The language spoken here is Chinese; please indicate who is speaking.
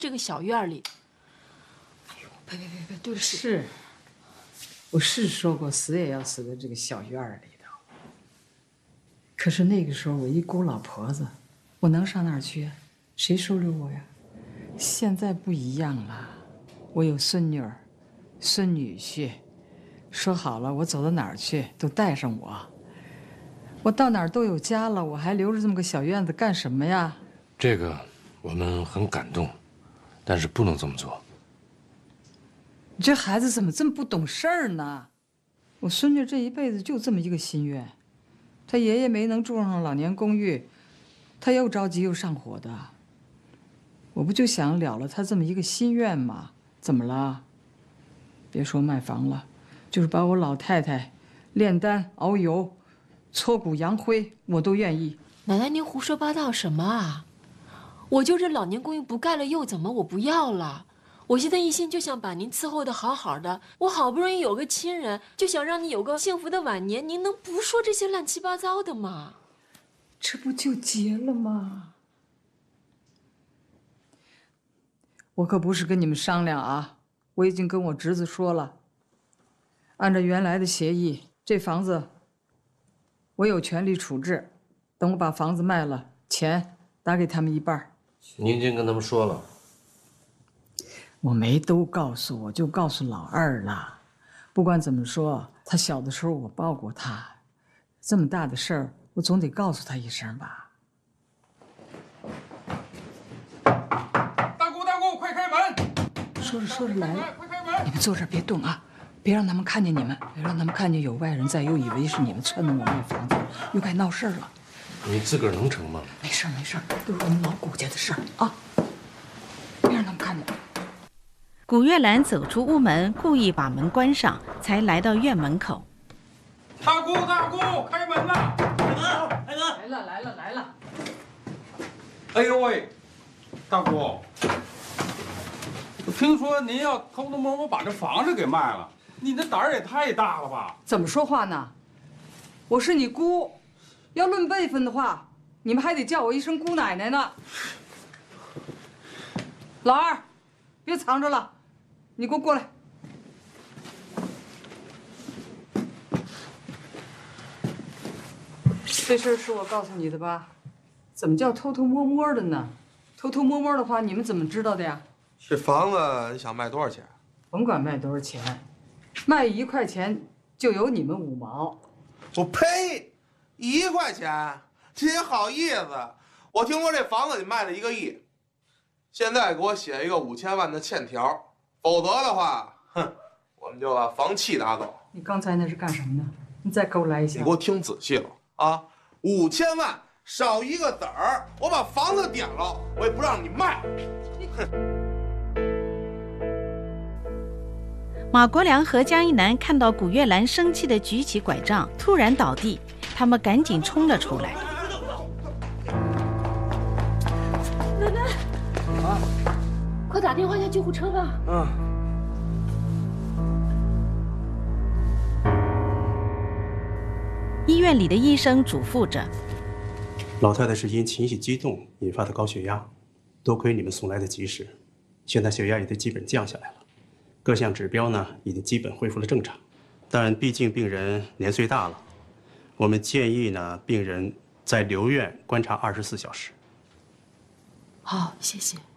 Speaker 1: 这个小院里。
Speaker 2: 哎呦，别，对不起。
Speaker 3: 是，我是说过死也要死在这个小院里头。可是那个时候我一孤老婆子，我能上哪儿去啊？谁收留我呀？现在不一样了，我有孙女儿、孙女婿，说好了，我走到哪儿去都带上我。我到哪儿都有家了，我还留着这么个小院子干什么呀？
Speaker 4: 这个我们很感动，但是不能这么做。
Speaker 3: 你这孩子怎么这么不懂事儿呢？我孙女这一辈子就这么一个心愿，她爷爷没能住上老年公寓，她又着急又上火的。我不就想了了她这么一个心愿吗？怎么了？别说卖房了，就是把我老太太炼丹熬油、搓骨扬灰，我都愿意。
Speaker 1: 奶奶，您胡说八道什么啊？我就这老年公寓不盖了又怎么？我不要了。我现在一心就想把您伺候得好好的，我好不容易有个亲人，就想让你有个幸福的晚年，您能不说这些乱七八糟的吗？
Speaker 3: 这不就结了吗？我可不是跟你们商量啊，我已经跟我侄子说了，按照原来的协议，这房子我有权利处置，等我把房子卖了，钱打给他们一半。
Speaker 4: 您已经跟他们说了。
Speaker 3: 我没都告诉，我就告诉老二了。不管怎么说，他小的时候我抱过他，这么大的事儿，我总得告诉他一声吧。
Speaker 5: 大姑，快开门！
Speaker 3: 说着来了，
Speaker 5: 快开门！
Speaker 3: 你们坐这儿别动啊，别让他们看见你们，别让他们看见有外人在，又以为是你们撺掇我卖房子，又该闹事儿了。
Speaker 4: 你自个儿能成吗？
Speaker 3: 没事，都是我们老谷家的事儿啊，别让他们看见。
Speaker 6: 古月兰走出屋门，故意把门关上，才来到院门口。
Speaker 5: 大姑，开门呐！
Speaker 3: 来了！
Speaker 5: 哎呦喂，大姑，我听说您要偷偷摸摸把这房子给卖了，你这胆儿也太大了吧？
Speaker 3: 怎么说话呢？我是你姑，要论辈分的话，你们还得叫我一声姑奶奶呢。老二，别藏着了，你给我过来。这事儿是我告诉你的吧？怎么叫偷偷摸摸的呢？偷偷摸摸的话，你们怎么知道的呀？
Speaker 7: 这房子你想卖多少钱？
Speaker 3: 甭管卖多少钱，卖1块钱就有你们5毛。
Speaker 7: 我呸！1块钱，这也好意思？我听说这房子你卖了1个亿，现在给我写一个5000万的欠条，否则的话，哼，我们就把房契拿走。
Speaker 3: 你刚才那是干什么呢？你再给我来一下。
Speaker 7: 你给我听仔细了啊！5000万少1个子儿，我把房子点了，我也不让你卖。哼。
Speaker 6: 马国良和江一南看到古月兰生气地举起拐杖，突然倒地，他们赶紧冲了出来。
Speaker 1: 奶奶，快打电话叫救护车吧。
Speaker 6: 医院里的医生嘱咐着：
Speaker 8: 老太太是因情绪激动引发的高血压，多亏你们送来的及时，现在血压已经基本降下来了，各项指标呢已经基本恢复了正常。但毕竟病人年岁大了，我们建议呢病人在留院观察24小时。
Speaker 1: 好，谢谢。